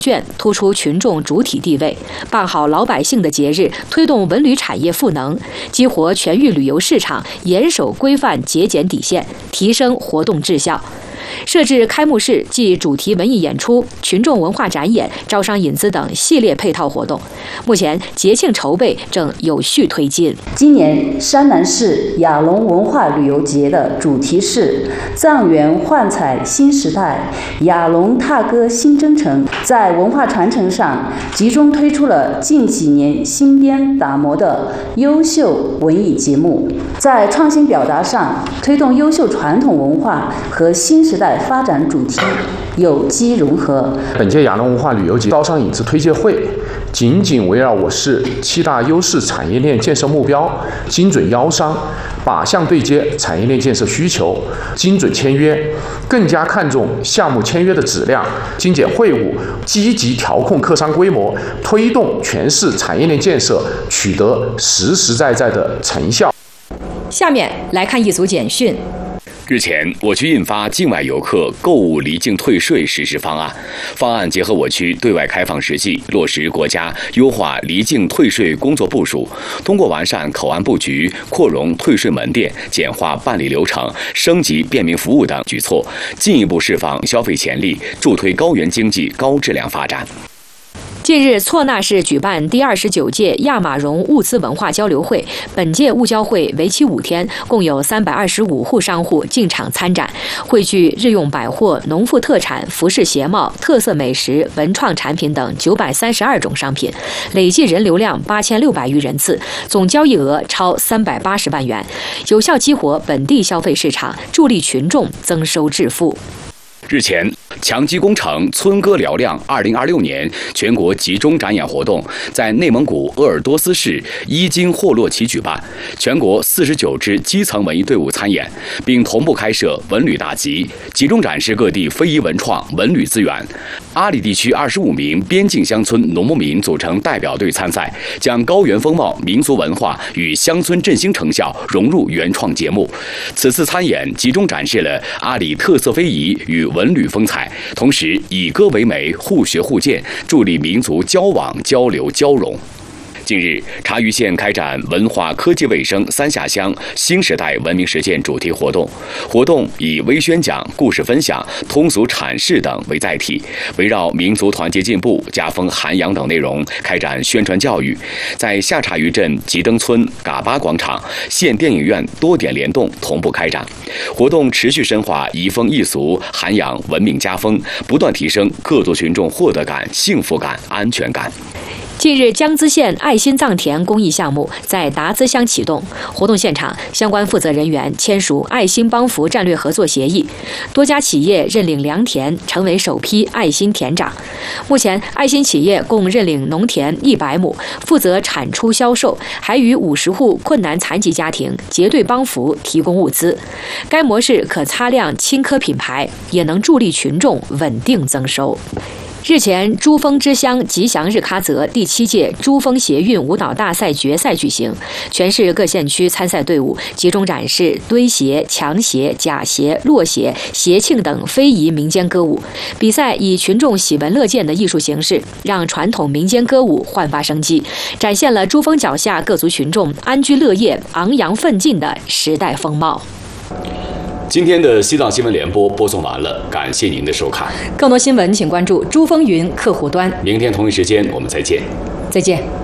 卷突出群众主体地位，办好老百姓的节日，推动文旅产业赋能，激活全域旅游市场，严守规范节俭底线，提升活动质效。设置开幕式暨主题文艺演出、群众文化展演、招商引资等系列配套活动。目前节庆筹备正有序推进。 今年山南市雅龙文化旅游节的主题是“藏元幻彩新时代，雅龙踏歌新征程”。在文化传承上，集中推出了近几年新编打磨的优秀文艺节目；在创新表达上，推动优秀传统文化和新时代发展主题有机融合。 本届雅龙文化旅游节招商引资推介会紧紧围绕我市7大优势产业链建设目标，精准邀商，靶向对接产业链建设需求，精准签约，更加看重项目签约的质量，精简会务，积极调控客商规模，推动全市产业链建设取得实实在在的成效。 下面来看一组简讯。 日前，我区印发境外游客购物离境退税实施方案，方案结合我区对外开放实际，落实国家优化离境退税工作部署，通过完善口岸布局、扩容退税门店、简化办理流程、升级便民服务等举措，进一步释放消费潜力，助推高原经济高质量发展。 近日，错那市举办第29届亚马荣物资文化交流会。本届物交会为期5天，共有325户商户进场参展，汇聚日用百货、农副特产、服饰鞋帽、特色美食、文创产品等932种商品，累计人流量8600余人次，总交易额超380万元，有效激活本地消费市场，助力群众增收致富。 日前，强基工程村歌嘹亮2026年全国集中展演活动在内蒙古鄂尔多斯市伊金霍洛旗举办，全国49支基层文艺队伍参演，并同步开设文旅大集，集中展示各地非遗文创、文旅资源。阿里地区25名边境乡村农牧民组成代表队参赛，将高原风貌、民族文化与乡村振兴成效融入原创节目。此次参演集中展示了阿里特色非遗与文旅风采，同时以歌为媒，互学互鉴，助力民族交往、交流、交融。近日，茶余县开展文化科技卫生3下乡新时代文明实践主题活动，活动以微宣讲、故事分享、通俗阐释等为载体，围绕民族团结进步、家风涵养等内容开展宣传教育。在下茶余镇吉登村、嘎巴广场、县电影院多点联动同步开展，活动持续深化移风易俗、涵养文明家风，不断提升各族群众获得感、幸福感、安全感。 近日，江孜县爱心藏田公益项目在达孜乡启动。活动现场，相关负责人员签署爱心帮扶战略合作协议，多家企业认领良田，成为首批爱心田长。目前，爱心企业共认领农田100亩，负责产出销售，还与50户困难残疾家庭结对帮扶，提供物资。该模式可擦亮青稞品牌，也能助力群众稳定增收。日前，珠峰之乡吉祥日喀则第7届珠峰协运舞蹈大赛决赛举行，全市各县区参赛队伍集中展示堆鞋、墙鞋、假鞋、落鞋、鞋庆等非遗民间歌舞。比赛以群众喜闻乐见的艺术形式，让传统民间歌舞焕发生机，展现了珠峰脚下各族群众安居乐业、昂扬奋进的时代风貌。 今天的西藏新闻联播播送完了，感谢您的收看。 更多新闻请关注珠峰云客户端。 明天同一时间我们再见。 再见。